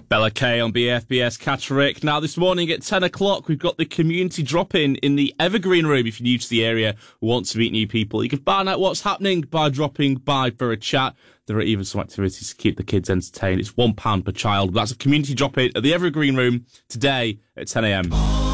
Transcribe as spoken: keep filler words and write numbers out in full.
Bella Kay on B F B S Catterick. Now, this morning at ten o'clock, we've got the community drop-in in the Evergreen Room. If you're new to the area, want to meet new people, you can find out what's happening by dropping by for a chat. There are even some activities to keep the kids entertained. It's one pound per child. That's a community drop-in at the Evergreen Room today at ten a.m.